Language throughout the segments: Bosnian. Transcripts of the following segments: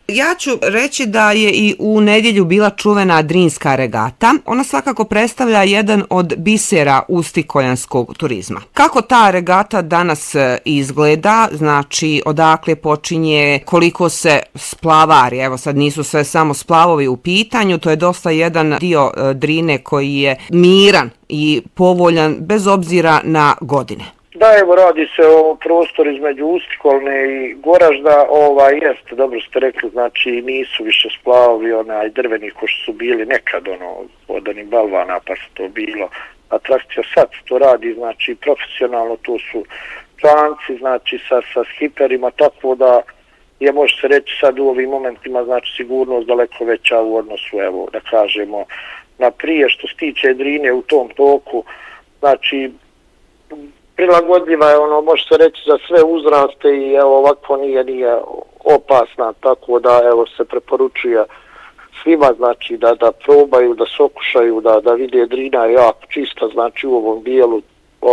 Ja ću reći da je i u nedjelju bila čuvena Drinska regata. Ona svakako predstavlja jedan od bisera ustikoljanskog turizma. Kako ta regata danas izgleda, znači odakle počinje, koliko se splavari, evo sad nisu sve samo splavovi u pitanju, to je dosta jedan dio Drine koji je miran i povoljan bez obzira na godine. Da, evo radi se o prostoru između Ustikolne i Goražda, jeste, dobro ste rekli, znači nisu više splavovi drveni ko što su bili nekad, od onih balvana pa su to bilo atrakcija, sad to radi, znači profesionalno, to su članci, znači sa skiperima, tako da je može se reći sad u ovim momentima, znači sigurnost daleko veća u odnosu, evo da kažemo, na prije što se tiče Drine u tom toku, znači prilagodljiva je, može se reći za sve uzraste i evo ovako nije opasna, tako da evo se preporučuje svima, znači da probaju, da se okušaju, da vide. Drina je jako čista, znači u ovom dijelu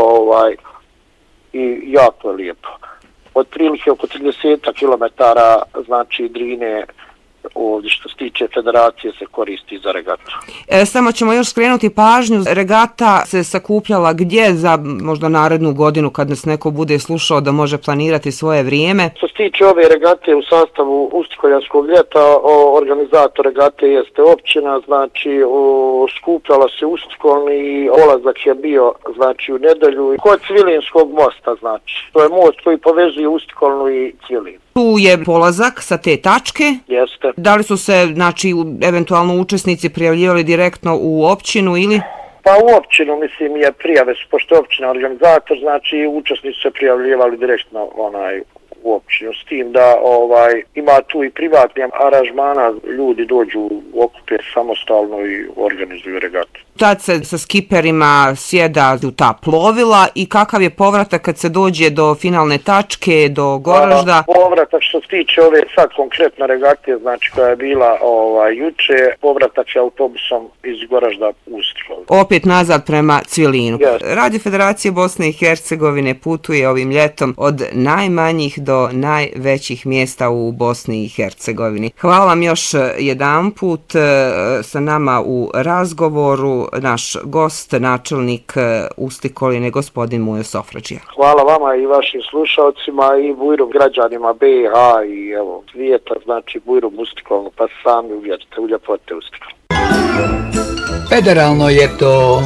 i jako je lijepo. Otprilike oko 30 km, znači Drine ovdje što se tiče federacije se koristi za regatu. Samo ćemo još skrenuti pažnju, regata se sakupljala gdje za možda narednu godinu kad nas neko bude slušao da može planirati svoje vrijeme? Što se tiče ove regate u sastavu Ustikoljanskog ljeta, organizator regate jeste općina, znači skupljala se Ustikolni i olazak je bio znači u nedjelju kod Cvilinskog mosta, znači to je most koji povezuje Ustikolnu i Cvilin. Tu je polazak sa te tačke. Jeste. Da li su se, znači, eventualno učesnici prijavljivali direktno u općinu ili? Pa u općinu, mislim, je prijave su, pošto je općina organizator, znači učesnici se prijavljivali direktno u općinu, s tim da ima tu i privatni aranžmana, ljudi dođu, okupe samostalno i organizuju regatu. Tad se sa skiperima sjeda u ta plovila i kakav je povratak kad se dođe do finalne tačke, do Goražda? Povratak što se tiče ove sad konkretne regate, znači koja je bila juče, povratak je autobusom iz Goražda u Ustikolnu. Opet nazad prema Cvilinu. Yes. Radio Federacije Bosne i Hercegovine putuje ovim ljetom od najmanjih do najvećih mjesta u Bosni i Hercegovini. Hvala vam još jedanput, sa nama u razgovoru naš gost, načelnik Ustikoline, gospodin Mujo Sofradžija. Hvala vama i vašim slušalcima i bujrum građanima BiH i evo svijeta, znači bujrum Ustikolnu, pa sami uvjerite u ljepote Ustikolne. Federalno je to.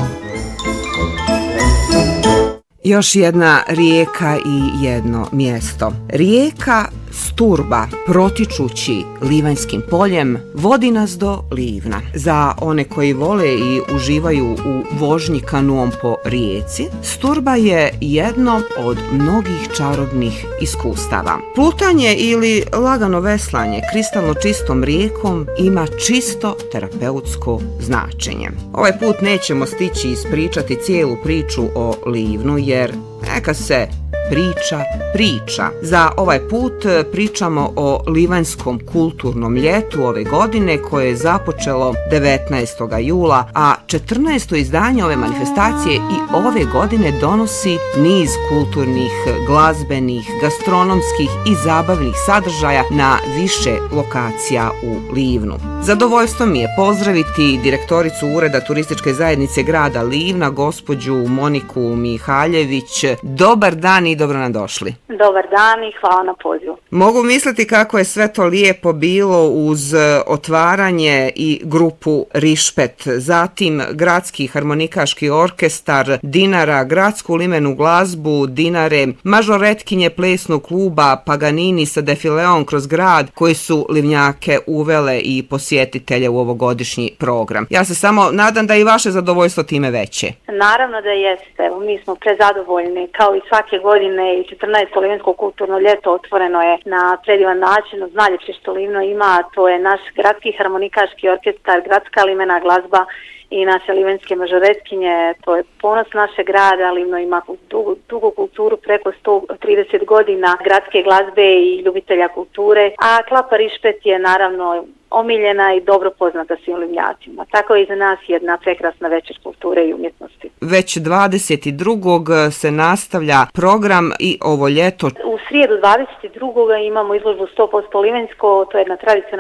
Još jedna rijeka i jedno mjesto. Rijeka Sturba, protičući Livanjskim poljem, vodi nas do Livna. Za one koji vole i uživaju u vožnji kanuom po rijeci, Sturba je jedno od mnogih čarobnih iskustava. Plutanje ili lagano veslanje kristalno čistom rijekom ima čisto terapeutsko značenje. Ovaj put nećemo stići ispričati cijelu priču o Livnu, jer neka se priča. Za ovaj put pričamo o Livanjskom kulturnom ljetu ove godine koje je započelo 19. jula, a 14. izdanje ove manifestacije i ove godine donosi niz kulturnih, glazbenih, gastronomskih i zabavnih sadržaja na više lokacija u Livnu. Zadovoljstvo mi je pozdraviti direktoricu Ureda turističke zajednice grada Livna, gospođu Moniku Mihaljević. Dobar dan i dobro nam došli. Dobar dan i hvala na pozivu. Mogu misliti kako je sve to lijepo bilo uz otvaranje i grupu Rišpet, zatim Gradski harmonikaški orkestar Dinara, Gradsku limenu glazbu Dinare, mažoretkinje plesnog kluba Paganini sa defileom kroz grad koji su Livnjake uvele i posjetitelje u ovogodišnji program. Ja se samo nadam da i vaše zadovoljstvo time veće. Naravno da jeste. Mi smo prezadovoljni. Kao i svake godine i 14. Livanjsko kulturno ljeto otvoreno je na predivan način uz najljepše što Livno ima, to je naš Gradski harmonikaški orkestar, Gradska limena glazba i naše livanjske mažoretkinje. To je ponos našeg grada. Livno ima dugu kulturu, preko 130 godina gradske glazbe i ljubitelja kulture, a klapa Rišpet je naravno omiljena i dobro poznata svim Livnjacima. Tako je i za nas jedna prekrasna večer kulture i umjetnosti. Već 22. se nastavlja program i ovo ljeto. U srijedu 22. imamo izložbu 100% livanjsko, to je jedna tradicionalna